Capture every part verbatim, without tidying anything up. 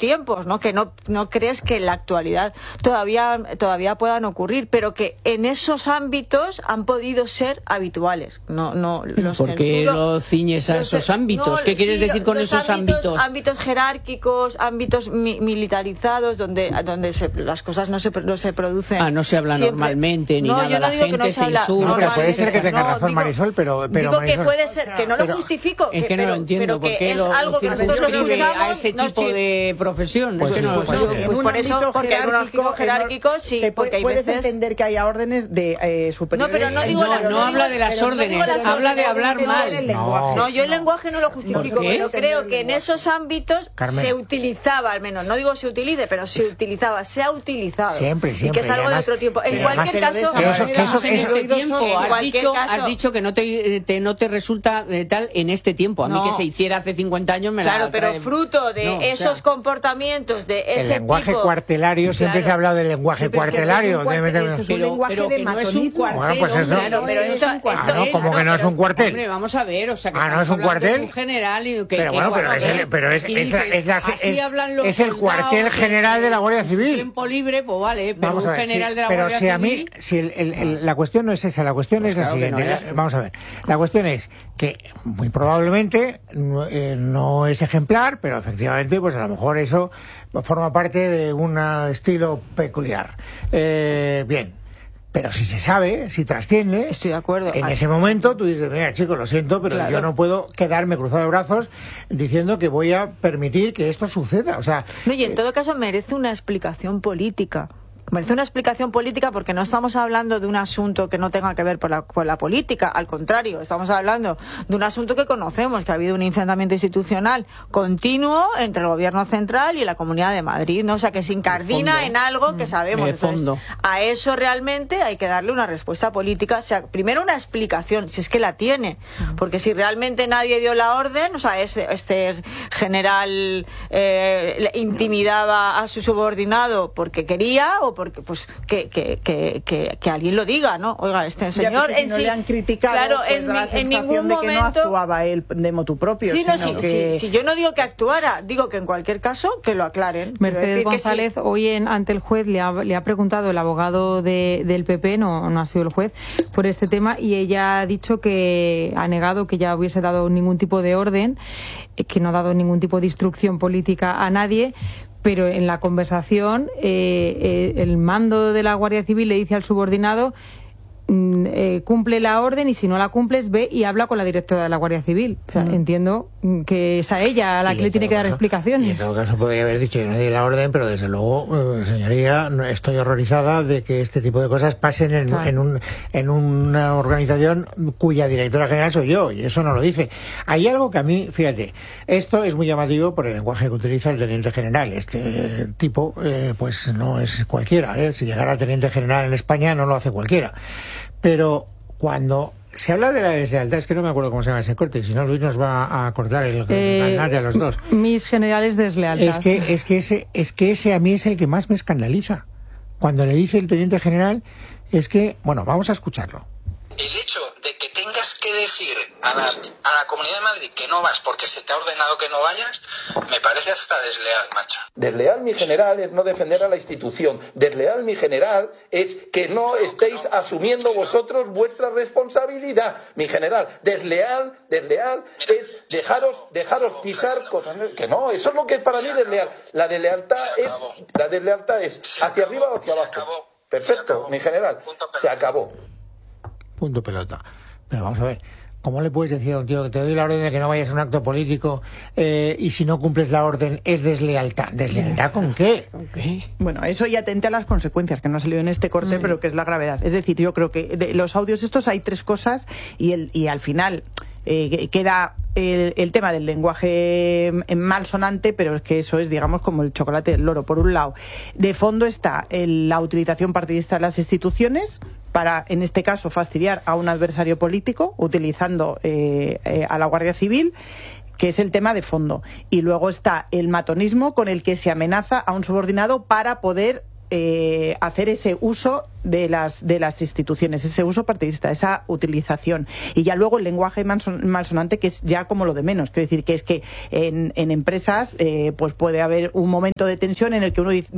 tiempos, ¿no? Que no, no crees que en la actualidad todavía, todavía puedan ocurrir, pero que en esos ámbitos han podido ser habituales. No, no, los ¿Por qué censuro, lo ciñes a los, esos ámbitos? no, ¿Qué quieres sí, decir con los esos ámbitos? ámbitos? Ámbitos jerárquicos, ámbitos mi, militarizados, donde, donde se, las cosas no se, no se producen. Ah, no se habla siempre. normalmente ni no, nada, yo no la digo gente que no se, se habla insulta. No, pero puede ser que tenga no, razón digo, Marisol, pero, pero digo Marisol, que puede ser, que no lo pero, justifico, es que, que, no pero, lo entiendo, pero que porque es lo algo que nosotros lo circunscribe escuchamos a ese no, tipo sí. de profesión. Pues es que sí, no lo pues sé. sí. Pues En un por eso, ámbito porque en un ámbito jerárquico, jerárquico sí, te porque hay puedes veces... entender que haya órdenes de eh, superiores. No, pero no digo No, la- no no habla digo- de las pero no digo órdenes, las habla de órdenes, hablar digo mal. el No. lenguaje. No, yo el lenguaje no lo justifico, ¿Por qué? pero creo que en esos ámbitos Carmen. se utilizaba, al menos, no digo se utilice, pero se utilizaba, se ha utilizado. Siempre, siempre, Y que es y algo además- de otro tiempo. En pero además cualquier que caso... lo de esa Pero eso- Estamos eso- en eso- este tiempo. en Has cualquier dicho, caso- has dicho que no te, te- no te resulta eh, tal en este tiempo. A mí No. que se hiciera hace cincuenta años me Claro, la pero trae- fruto de No, o sea, esos comportamientos, de el ese lenguaje tipo... cuartelario, siempre Claro. se ha hablado del lenguaje Sí, pero es que cuartelario. esto es un debe cuarte- tener- esto es un pero, lenguaje pero de que no es un matonismo. cuartel, Bueno, pues eso- hombre, Claro, pero es esto- un cuartel. Ah, no, como que no es un cuartel. Hombre, vamos a ver, o sea, que Ah, no estamos es un hablando de cuartel. un general y que, Pero que bueno, pero es, cuartel. el, pero es, Así es, la- dices, es, la- así es- hablan los es el soldados cuartel en general de la Guardia su Civil. tiempo libre, pues vale, pero Vamos a un ver, general sí, de la pero Guardia si a mí, Civil... si el- el- el- la cuestión no es esa, la cuestión Pues es la claro que siguiente. no es. La- vamos a ver, la cuestión es que muy probablemente no, eh, no es ejemplar, pero efectivamente, pues a lo mejor eso forma parte de un estilo peculiar. Eh, bien. Pero si se sabe, si trasciende, Estoy de acuerdo. en Ah, ese momento tú dices, mira chicos, lo siento, pero Claro. yo no puedo quedarme cruzado de brazos diciendo que voy a permitir que esto suceda. O sea, No, y en todo caso merece una explicación política. Merece una explicación política porque no estamos hablando de un asunto que no tenga que ver con la, con la política, al contrario, estamos hablando de un asunto que conocemos, que ha habido un enfrentamiento institucional continuo entre el gobierno central y la Comunidad de Madrid, ¿no? O sea, que se incardina fondo. en algo que sabemos. De Entonces, fondo. a eso realmente hay que darle una respuesta política, o sea, primero una explicación, si es que la tiene, porque si realmente nadie dio la orden, o sea, este, este general eh, le intimidaba a su subordinado porque quería o porque, pues, que, que, que, que, que alguien lo diga, ¿no? Oiga, este Ya, señor porque si en no sí, le han criticado, claro, pues en, da la ni- en sensación ningún de que no momento actuaba él de motu propio, Sí, no, sino sí, que... sí, sí, yo no digo que actuara, digo que en cualquier caso que lo aclaren. Quiero Mercedes decir que sí. González hoy en, ante el juez le ha, le ha preguntado el abogado de, del P P, no, no ha sido el juez, por este tema, y ella ha dicho que ha negado que ya hubiese dado ningún tipo de orden, eh, que no ha dado ningún tipo de instrucción política a nadie, pero en la conversación eh, eh, el mando de la Guardia Civil le dice al subordinado mm, eh, cumple la orden y si no la cumples ve y habla con la directora de la Guardia Civil. O sea, Mm. entiendo mm, que es a ella a la Y que le en tiene todo que dar caso- Y en explicaciones. todo caso podría haber dicho que no di la orden, pero desde luego, eh, señoría, no- estoy horrorizada de que este tipo de cosas pasen en, Claro. en, un, en una organización cuya directora general soy yo, y eso no lo dice. Hay algo que a mí, fíjate, esto es muy llamativo por el lenguaje que utiliza el teniente general. Este tipo, eh, pues no es cualquiera, ¿eh? Si llegara a teniente general en España no lo hace cualquiera. Pero cuando se habla de la deslealtad, es que no me acuerdo cómo se llama ese corte, si no Luis nos va a cortar el Eh, a los dos. Mis generales deslealtad. Es que, es que ese, es que ese a mí es el que más me escandaliza. Cuando le dice el teniente general, es que, bueno, vamos a escucharlo. El hecho de que tengas que decir a la, a la Comunidad de Madrid que no vas porque se te ha ordenado que no vayas, me parece hasta desleal, macho. Desleal, mi general, es no defender a la institución. Desleal, mi general, es que no estéis asumiendo vosotros vuestra responsabilidad. Mi general, desleal, desleal, es dejaros, dejaros pisar cosas. Que no, eso es lo que es para mí desleal. La deslealtad es, la deslealtad es hacia arriba o hacia abajo. Perfecto, mi general, se acabó. Punto pelota. Pero vamos a ver, ¿cómo le puedes decir a un tío que te doy la orden de que no vayas a un acto político eh, y si no cumples la orden es deslealtad? ¿Deslealtad con qué? Bueno, eso ya atente a las consecuencias, que no ha salido en este corte, pero que es la gravedad. Es decir, yo creo que de los audios estos hay tres cosas y, el, y al final eh, queda el, el tema del lenguaje malsonante, pero es que eso es, digamos, como el chocolate del loro. Por un lado, de fondo está el, la utilización partidista de las instituciones para, en este caso, fastidiar a un adversario político, utilizando eh, eh, a la Guardia Civil, que es el tema de fondo. Y luego está el matonismo con el que se amenaza a un subordinado para poder eh, hacer ese uso de las de las instituciones, ese uso partidista, esa utilización. Y ya luego el lenguaje malsonante, que es ya como lo de menos. Quiero decir que es que en, en empresas eh, pues puede haber un momento de tensión en el que uno dice,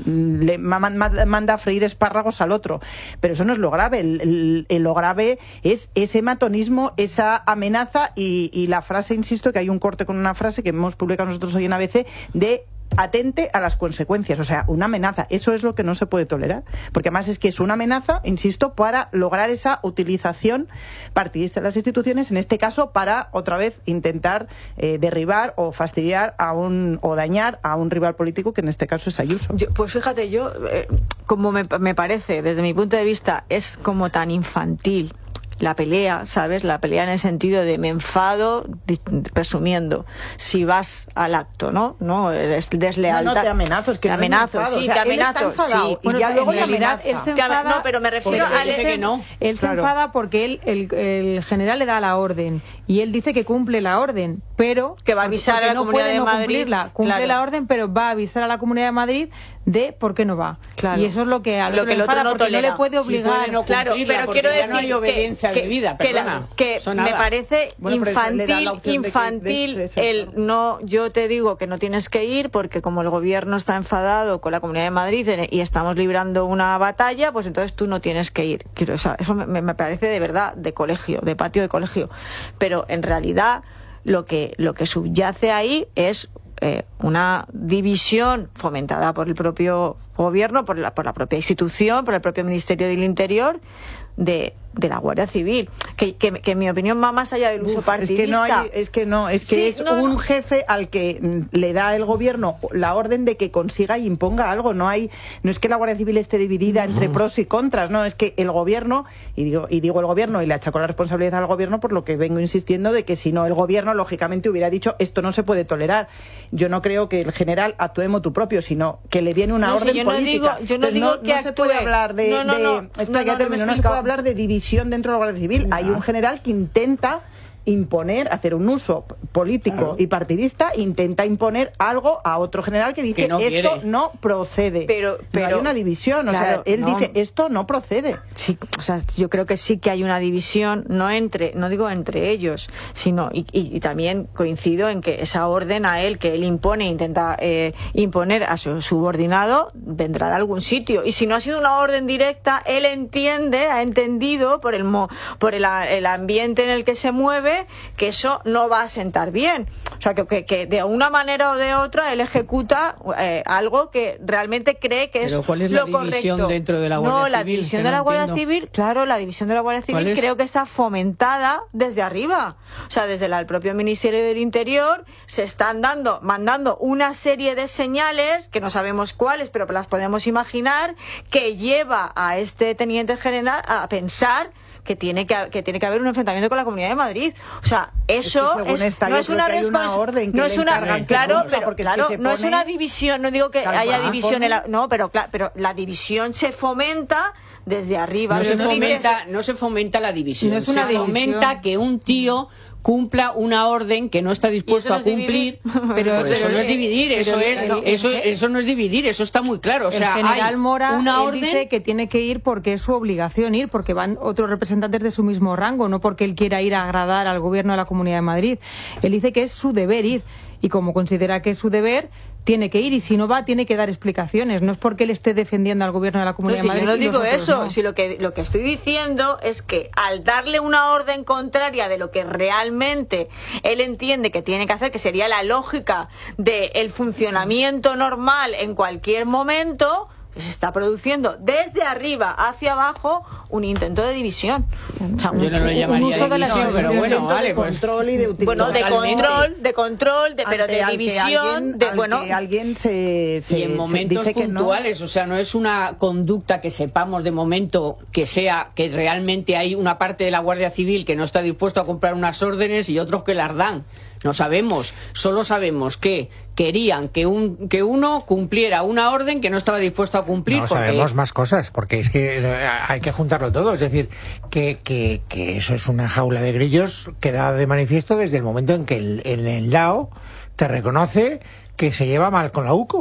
le manda a freír espárragos al otro. Pero eso no es lo grave. El, el, el, lo grave es ese matonismo, esa amenaza y, y la frase, insisto, que hay un corte con una frase que hemos publicado nosotros hoy en A B C de atente a las consecuencias, o sea, una amenaza. Eso es lo que no se puede tolerar, porque además es que es una amenaza, insisto, para lograr esa utilización partidista de las instituciones, en este caso para otra vez intentar eh, derribar o fastidiar a un o dañar a un rival político, que en este caso es Ayuso. Yo, pues fíjate, yo, eh, como me, me parece, desde mi punto de vista, es como tan infantil la pelea, ¿sabes? La pelea en el sentido de me enfado presumiendo. Si vas al acto, ¿no? No, es deslealtad. No, no te amenazo, es que te no amenazo, es sí, o sea, te amenazo. Sí. Bueno, y ya en luego realidad él se enfada. No, pero me refiero a él que no. Él se Claro. enfada porque él, el, el general le da la orden y él dice que cumple la orden, pero que va a avisar porque a la no Comunidad puede de no Madrid. cumplirla. Cumple Claro. la orden, pero va a avisar a la Comunidad de Madrid de por qué no va. Claro. Y eso es lo que al Lo otro que el le otro enfada, no porque tolera. no le puede Sí obligar. puede no Claro, cumplirla, pero porque quiero ya decir no hay obediencia que, debida, que, la- perdona. que Eso me nada. parece Bueno, pero eso le da la infantil, opción de que- infantil de- de ser, el claro. no, yo te digo que no tienes que ir porque como el gobierno está enfadado con la Comunidad de Madrid y estamos librando una batalla, pues entonces tú no tienes que ir. Quiero, o sea, eso me, me parece de verdad de colegio, de patio de colegio. Pero en realidad lo que, lo que subyace ahí es eh, una división fomentada por el propio gobierno, por la, por la propia institución, por el propio Ministerio del Interior, de, de la Guardia Civil, que, que, que en mi opinión va más allá del uso Uf, partidista. Es que no, hay, es que no, es que Sí, es no, un no. jefe al que mm, le da el gobierno la orden de que consiga y imponga algo. No hay, no es que la Guardia Civil esté dividida entre pros y contras, no, es que el gobierno, y digo, y digo el gobierno, y le achaco la responsabilidad al gobierno por lo que vengo insistiendo de que si no el gobierno, lógicamente, hubiera dicho esto no se puede tolerar. Yo no creo que el general actúe motu propio, sino que le viene una No, sí, orden yo no política. digo- yo no Pero digo que no se puede actúe. hablar de, No, no, de- no. espera, No, no, que no me termino, no se explico. puede hablar de división dentro de la Guardia Civil. Hay un general que intenta imponer, hacer un uso político Claro. y partidista, intenta imponer algo a otro general que dice Que no esto quiere. no procede. Pero- No pero- hay una división, o claro, sea, él no. dice esto no procede. Sí, o sea, yo creo que sí que hay una división, no entre, no digo entre ellos, sino y, y, y también coincido en que esa orden a él que él impone, intenta eh, imponer a su subordinado, vendrá de algún sitio. Y si no ha sido una orden directa, él entiende, ha entendido por el mo, por el, el ambiente en el que se mueve, que eso no va a sentar bien. O sea, que, que, que de una manera o de otra él ejecuta eh, algo que realmente cree que es Pero ¿cuál es la lo división correcto. dentro de la Guardia No, la Civil? división Que de no la Guardia entiendo. Civil, claro, la división de la Guardia ¿Cuál Civil es? creo que está fomentada desde arriba. O sea, desde la- el propio Ministerio del Interior se están dando, mandando una serie de señales, que no sabemos cuáles, pero las podemos imaginar, que lleva a este teniente general a pensar que tiene que, que tiene que haber un enfrentamiento con la Comunidad de Madrid. O sea, eso según es, esta, no yo es creo una que hay una respons- orden que no le es una encargan que claro, cumpla, pero porque es que claro, se no es pone- una división, no digo que Tal haya cual. división en la, no, pero claro, pero la división se fomenta desde arriba. No se, Pero dices- fomenta, no se fomenta la división, No es una se fomenta división. que un tío cumpla una orden que no está dispuesto no a es dividir. cumplir. Pero- Pues eso pero- no es dividir, eso pero es, el- eso, el- eso no es dividir, eso está muy claro. O sea, el general hay Mora una él orden. dice que tiene que ir porque es su obligación ir, porque van otros representantes de su mismo rango, no porque él quiera ir a agradar al gobierno de la Comunidad de Madrid. Él dice que es su deber ir y como considera que es su deber, tiene que ir y si no va tiene que dar explicaciones. No es porque él esté defendiendo al gobierno de la No, Comunidad si de Madrid. yo no y digo nosotros eso, no. si lo que lo que estoy diciendo es que al darle una orden contraria de lo que realmente él entiende que tiene que hacer, que sería la lógica del funcionamiento normal en cualquier momento, se está produciendo desde arriba hacia abajo un intento de división. O sea, Yo no lo un- llamaría un uso de la división, división. pero bueno, Intento vale, de pues. control y de utilización. Bueno, de Totalmente. control, de control, de, pero Ante- de al que división, alguien- de al bueno, que alguien se, se Y en se momentos dice que no. puntuales, o sea, no es una conducta que sepamos de momento que sea que realmente hay una parte de la Guardia Civil que no está dispuesto a comprar unas órdenes y otros que las dan. No sabemos, solo sabemos que querían que un que uno cumpliera una orden que no estaba dispuesto a cumplir. No porque- sabemos más cosas, porque es que eh, hay que juntarlo todo. Es decir, que, que, que eso es una jaula de grillos que da de manifiesto desde el momento en que el, el, el L A O te reconoce que se lleva mal con la U C O. Es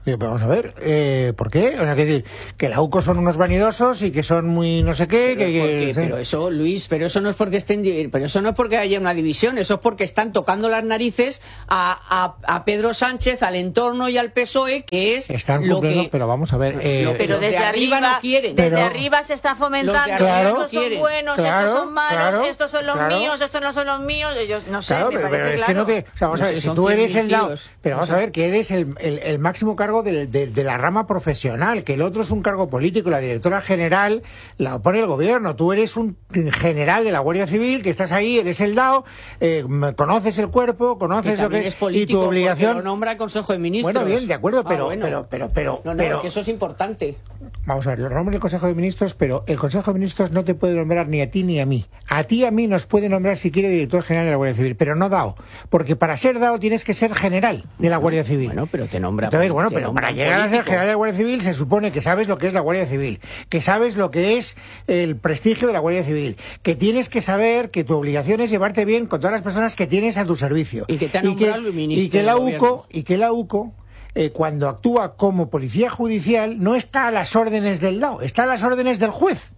Pero vamos a ver, eh, ¿por qué? O sea, que decir, que la U C O son unos vanidosos y que son muy no sé qué, pero, que, que porque, pero eso, Luis, pero eso no es porque estén, pero eso no es porque haya una división, eso es porque están tocando las narices a, a, a Pedro Sánchez, al entorno y al P S O E, que es están lo cumpliendo, que, pero vamos a ver, eh, lo que pero los desde de arriba, arriba no quieren. desde Pero- arriba se está fomentando, Los de arriba Claro. estos no quieren. son buenos, Claro, estos son malos, claro, estos son los claro. míos, estos no son los míos, ellos no sé, claro, me pero, parece pero es claro. que no te... O sea, vamos No a sé, ver, si son tú cien eres mil el dado... tíos. Pero vamos No sé. a ver, que eres el, el, el máximo cargo de, de, de la rama profesional, que el otro es un cargo político, la directora general la pone el gobierno, tú eres un general de la Guardia Civil, que estás ahí, eres el dado, eh, conoces el cuerpo, que conoces lo también que... es político, y tu porque obligación... lo nombra el Consejo de Ministros. Bueno, bien, de acuerdo, Ah, pero, bueno. pero, pero, pero, No, no, pero- que eso es importante. Vamos a ver, lo nombra el Consejo de Ministros, pero el Consejo de Ministros no te puede nombrar ni a ti ni a mí. A ti y a mí nos puede nombrar si quiere director general de la Guardia Civil, pero no dado. Porque para ser dado tienes que ser general de la Guardia Civil. Bueno, pero te nombra. Entonces, bueno, te pero nombra para llegar a ser político. general de la Guardia Civil se supone que sabes lo que es la Guardia Civil, que sabes lo que es el prestigio de la Guardia Civil, que tienes que saber que tu obligación es llevarte bien con todas las personas que tienes a tu servicio. Y que te ha nombrado el ministro y que la del U C O, gobierno. y que la U C O eh, cuando actúa como policía judicial no está a las órdenes del dado, está a las órdenes del juez.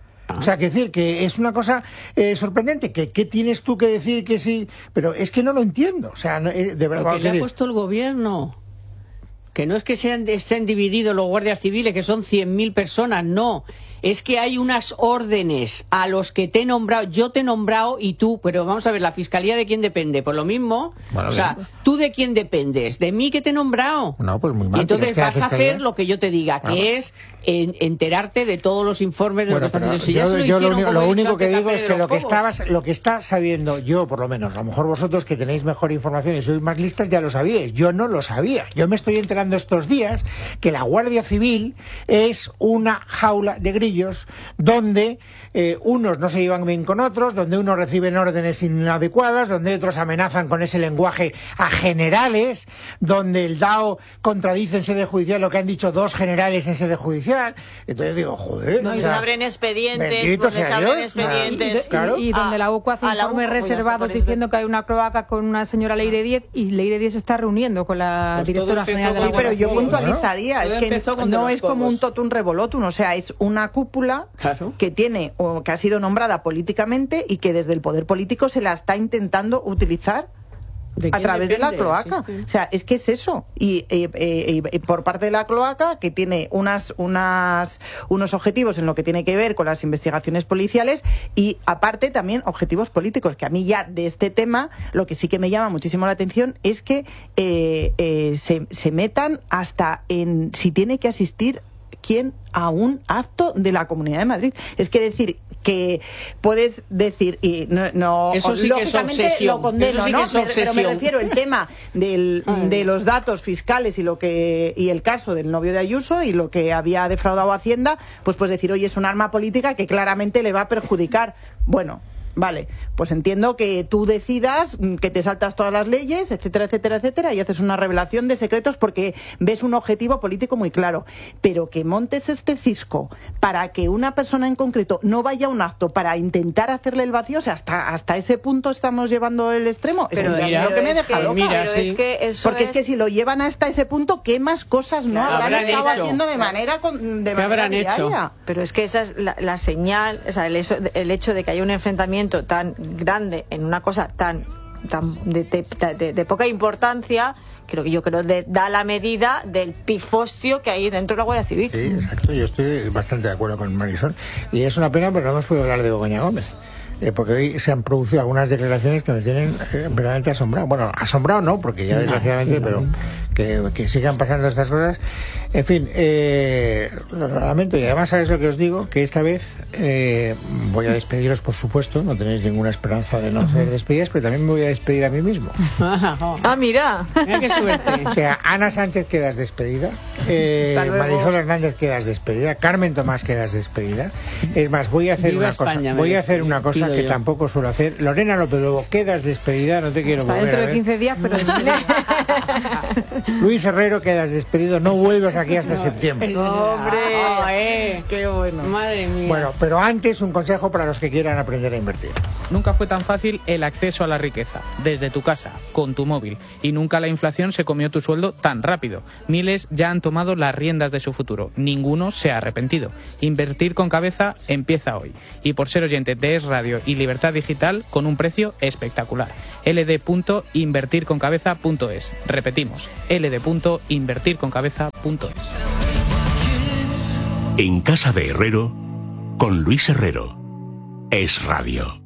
O sea, que decir que es una cosa eh, sorprendente, que qué tienes tú que decir que sí, pero es que no lo entiendo. O sea, no, eh, de verdad. Lo que le ha decir- puesto el gobierno. Que no es que sean, estén divididos los guardias civiles, que son cien mil personas, no. Es que hay unas órdenes a los que te he nombrado, yo te he nombrado y tú, pero vamos a ver, ¿la fiscalía de quién depende? Por lo mismo, Bueno, o sea, bien. ¿tú de quién dependes? ¿De mí que te he nombrado? No, pues muy mal. Y entonces pero es que la vas a fiscalía- hacer lo que yo te diga, que Bueno. es en- enterarte de todos los informes de Bueno, lo que está pero haciendo. Si ya yo, se lo yo lo hicieron, único, como lo he dicho único que antes, a digo es Pérez que de lo los que Cobos. estabas, lo que está sabiendo yo, por lo menos, a lo mejor vosotros que tenéis mejor información y sois más listas ya lo sabíais. Yo no lo sabía. Yo me estoy enterando estos días que la Guardia Civil es una jaula de grillos donde eh, unos no se llevan bien con otros, donde unos reciben órdenes inadecuadas, donde otros amenazan con ese lenguaje a generales, donde el DAO contradice en sede judicial lo que han dicho dos generales en sede judicial. Entonces digo, joder. No, o y sea, se abren expedientes, bendito donde sea se abren Dios. expedientes. Y, Claro. y donde A- la U C O hace a la informes U C O, pues ya está, reservados por eso. diciendo que hay una cloaca con una señora Leire diez y Leire diez se está reuniendo con la Pues todo directora empezó general de la con- Sí, pero Guardia yo Civil. puntualizaría, Todo es que empezó con de no los es como Cobos. un totum revolutum, o sea, es una cúpula Claro. que tiene o que ha sido nombrada políticamente y que desde el poder político se la está intentando utilizar ¿De a quién través de la depende? cloaca. Si es que- O sea, es que es eso. Y eh, eh, eh, por parte de la cloaca, que tiene unas, unas, unos objetivos en lo que tiene que ver con las investigaciones policiales y aparte también objetivos políticos, que a mí ya de este tema lo que sí que me llama muchísimo la atención es que eh, eh, se, se metan hasta en si tiene que asistir quién a un acto de la Comunidad de Madrid. Es que decir que puedes decir y no, no Eso sí que es lógicamente obsesión. lo condeno, Eso sí ¿no? que es Me- pero me obsesión. refiero el tema del, de los datos fiscales y lo que y el caso del novio de Ayuso y lo que había defraudado Hacienda, pues pues decir, oye, es un arma política que claramente le va a perjudicar. Bueno, vale, pues entiendo que tú decidas mm, que te saltas todas las leyes, etcétera, etcétera, etcétera, y haces una revelación de secretos porque ves un objetivo político muy claro. Pero que montes este cisco para que una persona en concreto no vaya a un acto para intentar hacerle el vacío, o sea, hasta, hasta ese punto estamos llevando el extremo. Es Pero que mira, lo que me es deja que- loca. mira, pero sí. es que eso Porque es que si lo llevan hasta ese punto, ¿qué más cosas no Claro, habrán, habrán estado hecho. haciendo de manera, con, de ¿Qué manera habrán diaria? hecho? Pero es que esa es la, la señal, o sea, el, eso- el hecho de que haya un enfrentamiento tan grande en una cosa tan, tan de, de- de- de poca importancia, creo que yo creo que da la medida del pifostio que hay dentro de la Guardia Civil. Sí, exacto, yo estoy bastante de acuerdo con Marisol. Y es una pena, pero no hemos podido hablar de Begoña Gómez. Eh, porque hoy se han producido algunas declaraciones que me tienen eh, verdaderamente asombrado. Bueno, asombrado no, porque ya desgraciadamente, pero que, que sigan pasando estas cosas. En fin, eh, lo lamento y además sabes lo que os digo, que esta vez eh, voy a despediros, por supuesto, no tenéis ninguna esperanza de no ser despedidas, pero también me voy a despedir a mí mismo. Ah, mira. Mira qué suerte. O sea, Ana Sánchez quedas despedida, eh, Hasta luego. Marisol Hernández quedas despedida, Carmen Tomás quedas despedida. Es más, voy a hacer Viva una cosa, España, me voy a hacer una cosa pido que yo. tampoco suelo hacer. Lorena López Lobo, quedas despedida, no te quiero Hasta volver dentro a de ver. quince días, pero Luis Herrero, quedas despedido, no vuelvas aquí hasta septiembre. ¡Hombre! Ah, eh. Qué bueno. Madre mía. Bueno, pero antes un consejo para los que quieran aprender a invertir. Nunca fue tan fácil el acceso a la riqueza, desde tu casa, con tu móvil, y nunca la inflación se comió tu sueldo tan rápido. Miles ya han tomado las riendas de su futuro, ninguno se ha arrepentido. Invertir con cabeza empieza hoy, y por ser oyente de Es Radio y Libertad Digital, con un precio espectacular. l d punto invertir con cabeza punto es. Repetimos, l d punto invertir con cabeza punto es. En casa de Herrero, con Luis Herrero. Es Radio.